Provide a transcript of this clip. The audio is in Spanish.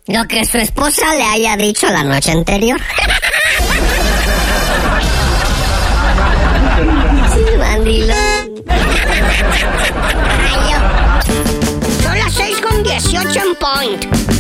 Lo que su esposa le haya dicho la noche anterior. Sí, mandilón. Son las 6:18 en Point.